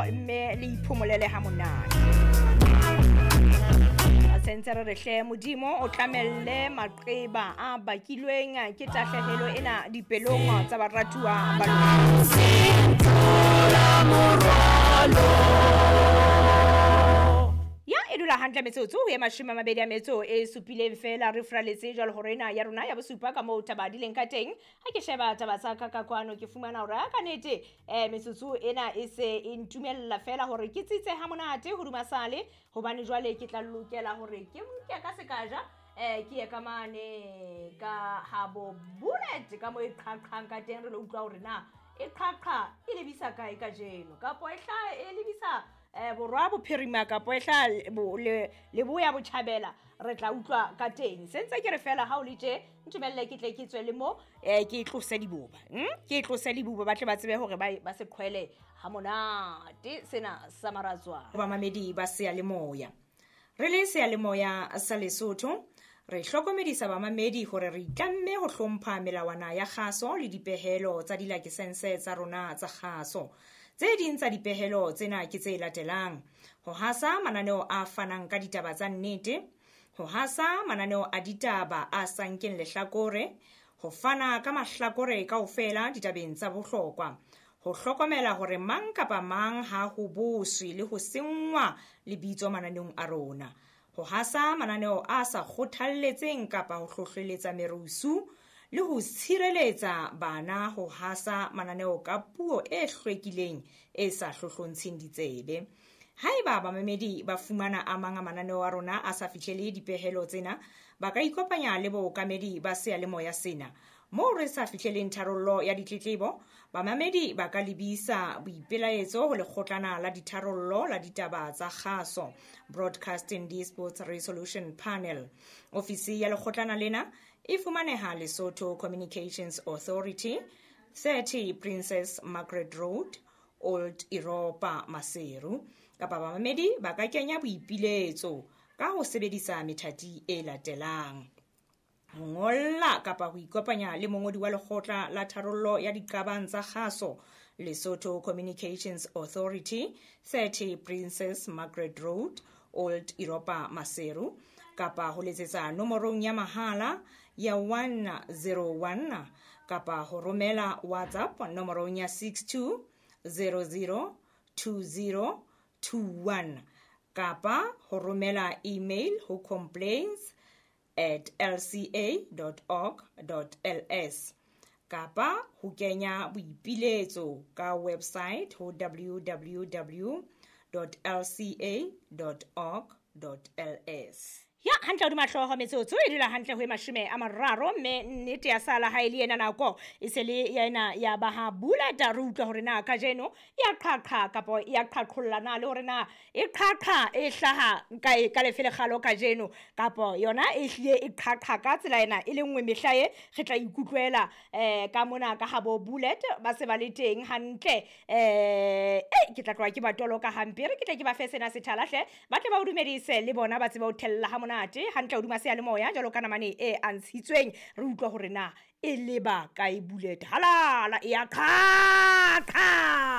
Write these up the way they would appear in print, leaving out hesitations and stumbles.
mme le iphomolele ha monate sentse re hle modimo o tlamelle maqeba a bakilweng ke tahlehelo ena dipelong tsa baratuwa ba ya edula hantle metsotso ho ema 20 metso e supileng fela re fraletse jalo horena ya rona ya bosupa ka mo tabadileng ka teng ha ke sheba tabatsa ka kwano ke fumana hore ka nete metsotso ena e se intumella fela hore ke tsitse ha monate ho duma sale hobane jwale ke tla lokela hore ke mke ka sekaja ke ye ka mane ka habo bullet ka mo iqhaqhang ka teng re lo utlwa hore na iqhaqha e lebisa kae ka jeno ka poehla e lebisa borwa bophirima ka poehla le boya botjhabela re tla utlwa ka teng sentse ke re fela ha o letse ntumelle ke tle ke tswe le mo ke tlose dibuba ke tlose dibuba ba tle ba tsebe hore ba se khwele ha monate sena sa maratswa ba mamedi ba se le moya re le se le moya sa Lesotho re hlokomedisa ba mamedi hore re itlamme ho hlompha melawana ya kgaso le dipehelo tsa dilakesense tsa rona tsa kgaso tse ding tsa dipehelo tsena ke tse latelang ho hasa mananeo a fanang ka ditaba tsa nnete ho hasa mananeo a ditaba a sankeng lehlakore ho fana ka mahlakore kaofela ditabeng tsa bohlokwa ho hlokomela hore mang kapa mang ha ho boswe le ho sengwa lebitso mananeong a rona ho hasa mananeo a sa kgothalletseng kapa ho hlohleletsa merusu le ho tshireletsa bana ho hasa mananeo ka puo e hlwekileng e sa hlohlontsheng ditsebe haeba bamamedi ba fumana a manga mananeo a rona a sa fihlele dipehelo tsena ba ka ikopanya le bookamedi ba seyalemoya sena moo re sa fihleleng tharollo ya ditletlebo bamamedi ba ka lebisa boipelaetso ho lekgotlana la ditharollo la ditaba tsa kgaso Broadcasting Dispute Resolution Panel ofisi ya lekgotlana lena e fumaneha Lesotho Communications Authority 30 Princess Margaret Road Old Europa Maseru kapa bamamedi ba ka kenya boipiletso ka ho sebedisa methati e latelang ngolla kapa ho ikopanya le mongodi wa lekgotla la tharollo ya diqabang tsa kgaso Lesotho Communications Authority 30 Princess Margaret Road Old Europa Maseru kapa ho letsetsa nomorong ya mahala ya 101 kapa ho romela WhatsApp nomorong ya 62002021 kapa ho romela email ho complaints@lca.org.ls kapa ho kenya boipiletso ka website ho www.lca.org.ls ya hantle duma hloho metsotso e dila hantle ho 30 mme nnete ya sala ha ile yena nako e se le yena ya ba ha bula da rutlwa hore na ka jeno ya qhaqha kapo ya qhaqhollana le hore na e qhaqha e hlaha ka lefele khalo ka jeno kapo yona e hlile e qhaqha ka tsela ena e lengwe mehlae re tla ikutlwela ka mona ka habo bullet ba se ba le teng hantle ke tla tloa ke ba toloka hampere ke tle ke ba fe sena sethala hle ba tle ba o dumedise le bona ba tseba o thella ha monate hantle o duma se ya le moya jalo kana mane e antshitsweng re utlwa hore na e leba ka e bullet halala ya qhaqha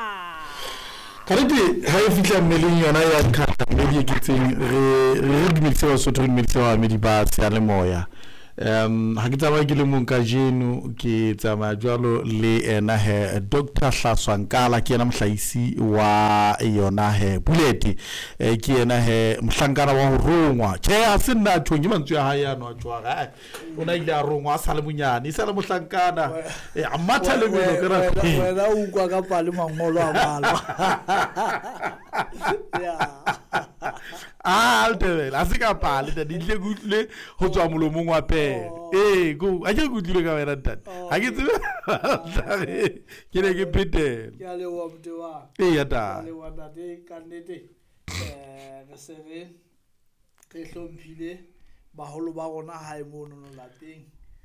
karete ha e fitla mmeleng yona ya qhaqha mme ke tseng re dumedise ba sotho re dumedise ba medi ba se ya le moya ha ke tsamaya ke le mong ka jeno ke tsamaya jwalo le ena he Dr. Hlaswankala ke ena mohlaisi wa yona he bullet ke ena he mohlankana wa ho rongwa ke a se nna tshong ke mantswe ya hae ano a tswa ga ona ile a rongwa a sa le monyane e sa le mohlankana a matha le meno ke ra wena o kwa ka pale mangolo a malwa altebela a se ka pale ta ditle gutle ho tswa molomong wa pele go a ke gutlile ka wena ntate ha ke tsebe ke ne ke phete ke a le wa mtewa ya ta le wa ntate ka nnete re se re hlomphile baholo ba rona ha e mono no lapeng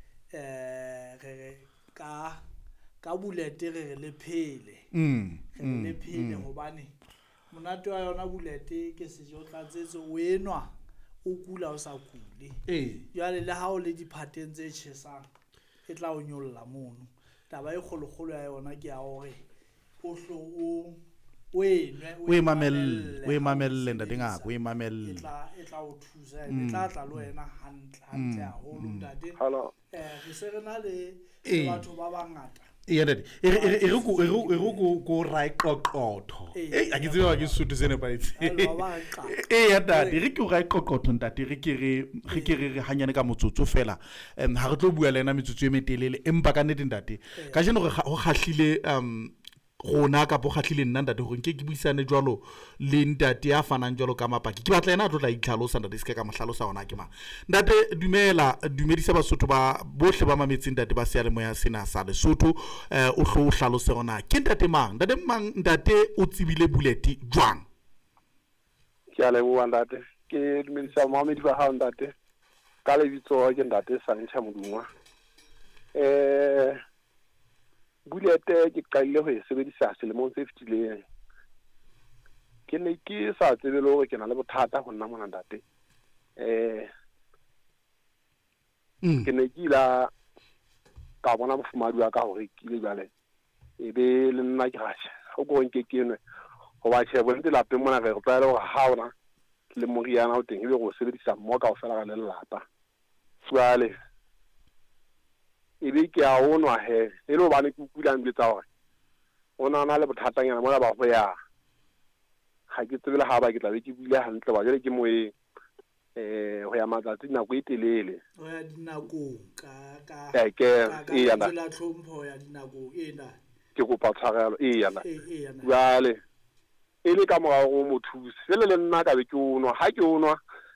re ka bulete re le phele le phele hobane monate wa yona bulete ke sejo tlatsetse o enwa o kula o sa kule jwale le ha o le diphateng tse tshesang e tla o nyolla mono taba e kgolokgolo ya yona ke ya hore o o e mamelle ntate ngaka o e mamelle e tla o thusa e tla le wena hantle haholo ntate re se re na le batho ba bangata ntate e re ko rai qoqotho a ke tseba ke Sesotho se nepahetse ntate re ke o rai qoqotho ntate re ke re hanyane ka motsotso fela ha re tlo bua le ena metsotso e metelele empa ka nnete ntate ka jeno go kgahlile rona ka bo kgahlile nna ntate gore ke buisane jwalo le ntate ya fanang jwalo ka mapaki ke batla ena a tlo tla itlhalosa ntate se ka mohlalosa ona ke mang ntate dumedisa Basotho ba bohle ba mametseng ntate ba seyalemoya sena sa Lesotho o hlo o hlalose ona ke ntate mang ntate o tsebile bullet jwang ke a leboha ntate ke dumedisa mamedi ba hao ntate ka lebitso ke ntate Santsha Modungwa bulete ke qaile ho e sebedisa selemong se fetileng ke ne ke sa tsebe le hore ke na le bothata ho nna mona ntate ke ne ke ila ka bona mofumadi wa ka hore ke ile jale e be le nna ke gatsha o go nke kenwe go ba tshebo le lapeng mona re go tsaya hore ha ona le moriana o teng e be go sebedisa mo ka o fela ga le lapa swale e be ke a onwa he e lo bane ke kula mbetsa hore ona na le bothatanyana mo ba go ya ga ke tsebile ha ba ke tla be ke bile hantle ba jere ke moe ho ya matsatsi nako e telele ho ya dinako ka ya la tlhompho ya dinako ena ke go patshagelo yana jale e le ka moga go mothusi le nna ka be ke onwa ha ke onwa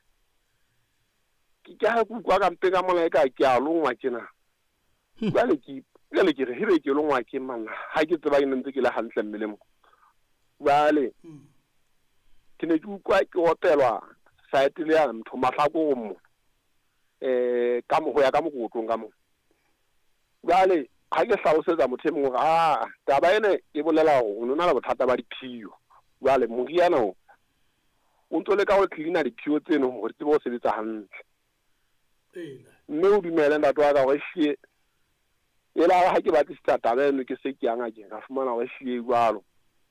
ke ha ku kwa ka mpeka molaeka ke a longwa kena jale ke re hebe ke longwa ke mana ha ke tseba ke ntse ke le hantle mmelemo jale ke ne ke ukwa ke opelwa site le ya mtho mahlako mo ka mo go ya ka mokotlong ka mo jale ha ke hlalosetsa motho mongwe taba ene e bolela go nona la bothata ba diphio jale moriana o ntse le ka go cleaner diphio tseno gore tsebo o sebetsa hantle mme o dumela ntate wa ka go hie ela ha ke batlisisa taba eno ke se ke yang a ke ga fumana go hie jalo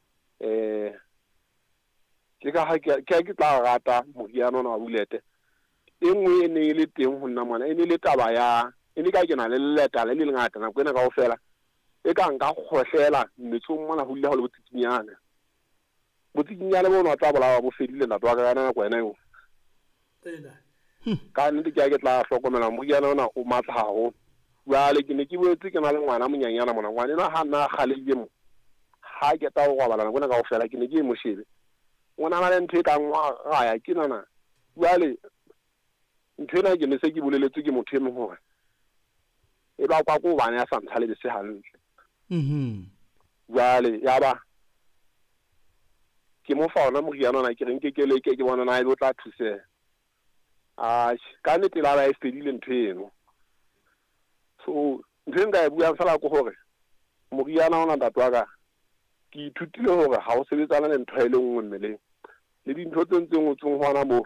ke ka ke tla rata moriana ona wa bulete e nngwe e ne e le teng ho nna mona e ne le taba ya e ne ka ke na le leta le le ngata na kwena ka o fela e ka nka khohlela metsong mona ho ile ho le botsikinyana bona tsa bola bo fedile ntate wa ka kana kwena yo ka nne ke tla hlokomela moriana ona o matla haho jale ke ne ke boetse ke na le ngwana monyanyana mona ngwana ena ha nna kgalele mo ha ke ta go balana bona ka go fela ke ne ke mo shebe ngwana na le nthe ka ngwa ya ke nana jale nthe na ke ne se ke boleletse ke motho e mong hore e ba kwa go bana ya santsha le se hantle jale ya ba ke mo fa ona moriana na ke reng ke keleke ke bona na e tla thuse ka nnete la ba e fedile ntho eno so ntho nka e bua fela go gore moriana ona ntate wa ka ke ithutile hore ha o sebetsana le ntho e le nngwe mmeleng le dintho tse ntseng o tsong hona mo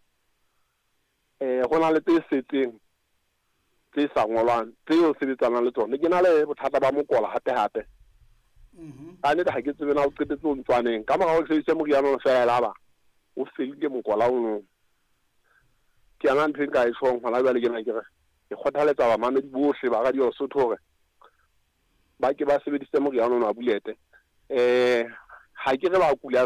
go na le tse setseng tse sa ngolwang tse o sebetsana le tsone ke na le bothata ba mokola hape ka nnete ga ke tsebe na o qetetse o ntswaneng ka morago ke sebedise moriana ona fela ba o fedile mokola o ke yana ntho nka e tshong hona jwale ke na ke re ke kgothaletsa bamamedi bohle ba radio Sotho hore ba ke ba sebedise moriana ona wa bulete ha ke re ba kula